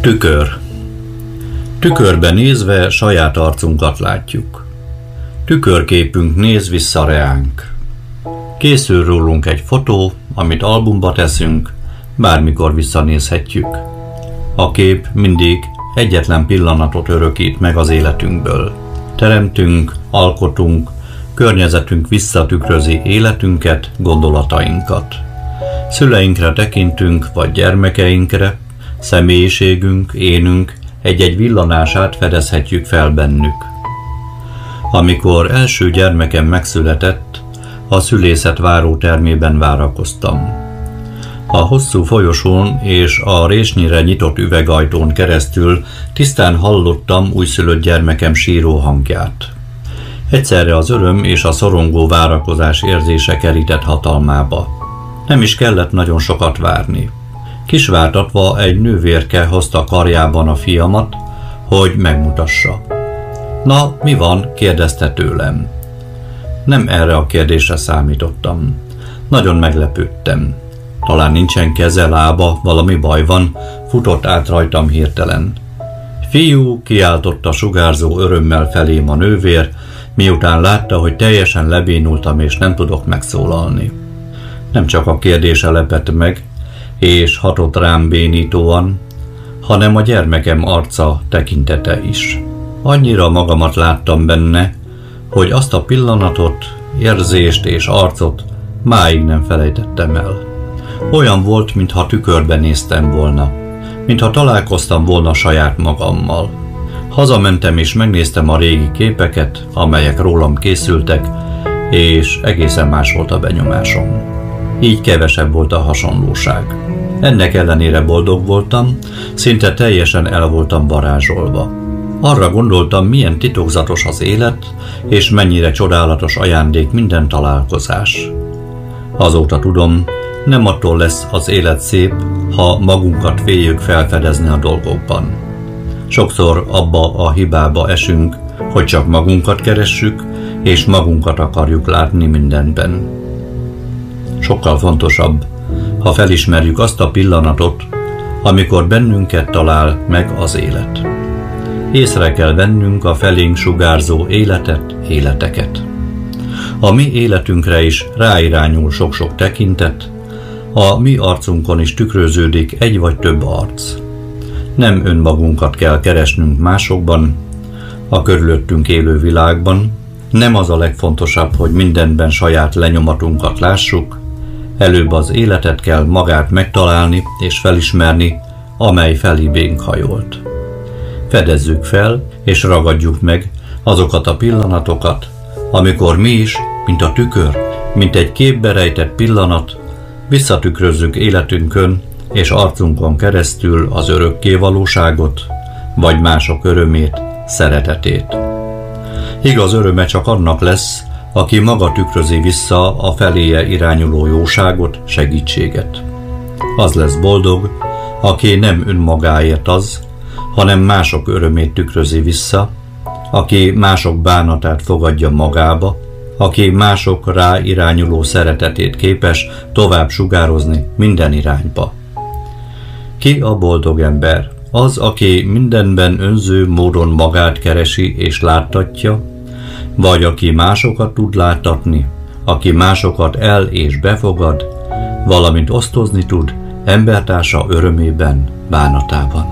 Tükör. Tükörbe nézve saját arcunkat látjuk. Tükörképünk néz vissza reánk. Készül rólunk egy fotó, amit albumba teszünk, bármikor visszanézhetjük. A kép mindig egyetlen pillanatot örökít meg az életünkből. Teremtünk, alkotunk, környezetünk visszatükrözi életünket, gondolatainkat. Szüleinkre tekintünk, vagy gyermekeinkre, személyiségünk, énünk egy-egy villanását fedezhetjük fel bennük. Amikor első gyermekem megszületett, a szülészet várótermében várakoztam. A hosszú folyosón és a résnyire nyitott üvegajtón keresztül tisztán hallottam újszülött gyermekem síró hangját. Egyszerre az öröm és a szorongó várakozás érzése kerített hatalmába. Nem is kellett nagyon sokat várni. Kisvártatva egy nővérke hozta karjában a fiamat, hogy megmutassa. Na, mi van? Kérdezte tőlem. Nem erre a kérdésre számítottam. Nagyon meglepődtem. Talán nincsen keze, lába, valami baj van, futott át rajtam hirtelen. Fiú, kiáltotta sugárzó örömmel felém a nővér, miután látta, hogy teljesen lebénultam és nem tudok megszólalni. Nem csak a kérdése lepett meg, és hatott rám bénítóan, hanem a gyermekem arca, tekintete is. Annyira magamat láttam benne, hogy azt a pillanatot, érzést és arcot máig nem felejtettem el. Olyan volt, mintha tükörbe néztem volna, mintha találkoztam volna saját magammal. Hazamentem és megnéztem a régi képeket, amelyek rólam készültek, és egészen más volt a benyomásom. Így kevesebb volt a hasonlóság. Ennek ellenére boldog voltam, szinte teljesen el voltam varázsolva. Arra gondoltam, milyen titokzatos az élet, és mennyire csodálatos ajándék minden találkozás. Azóta tudom, nem attól lesz az élet szép, ha magunkat féljük felfedezni a dolgokban. Sokszor abba a hibába esünk, hogy csak magunkat keressük, és magunkat akarjuk látni mindenben. Sokkal fontosabb, ha felismerjük azt a pillanatot, amikor bennünket talál meg az élet. Észre kell vennünk a felénk sugárzó életeket. A mi életünkre is ráirányul sok-sok tekintet, a mi arcunkon is tükröződik egy vagy több arc. Nem önmagunkat kell keresnünk másokban, a körülöttünk élő világban, nem az a legfontosabb, hogy mindenben saját lenyomatunkat lássuk, előbb az életet kell magát megtalálni és felismerni, amely felébénk hajolt. Fedezzük fel és ragadjuk meg azokat a pillanatokat, amikor mi is, mint a tükör, mint egy képbe rejtett pillanat, visszatükrözzük életünkön és arcunkon keresztül az örökké valóságot, vagy mások örömét, szeretetét. Igaz öröme csak annak lesz, aki maga tükrözi vissza a feléje irányuló jóságot, segítséget. Az lesz boldog, aki nem önmagáért az, hanem mások örömét tükrözi vissza, aki mások bánatát fogadja magába, aki mások rá irányuló szeretetét képes tovább sugározni minden irányba. Ki a boldog ember? Az, aki mindenben önző módon magát keresi és láttatja, vagy aki másokat tud láttatni, aki másokat el és befogad, valamint osztozni tud embertársa örömében, bánatában.